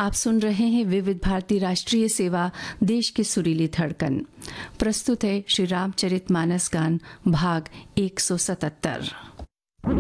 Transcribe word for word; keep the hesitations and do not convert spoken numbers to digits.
आप सुन रहे हैं विविध भारती राष्ट्रीय सेवा, देश की सुरीली धड़कन। प्रस्तुत है श्री रामचरितमानस गान भाग एक सौ सतहत्तर।